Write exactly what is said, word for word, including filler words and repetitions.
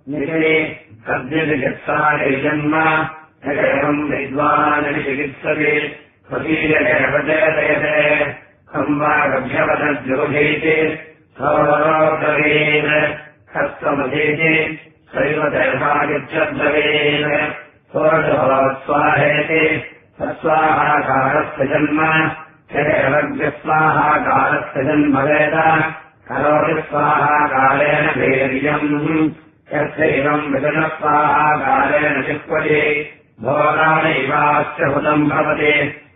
निरे तद्यचिकित्सायै जन्म एवम् विद्वान् चिकित्सति स्वकीयदेवचेतयते सम्वागभ्यवदद्योधीति सौरब्रवीन् हस्तमधीति सैवदेवागिच्छद्ब्रवीन् सोऽभवत्स्वाहेति सस्वाहाकारस्य जन्म एवज्ञस्वाहाकारस्य जन्म वेद करोति स्वाहाकारेण वीर्यम् यस्यैवम् विदनस्वाहाकारेण चिक्वति भोगानैवास्य हुतम् भवति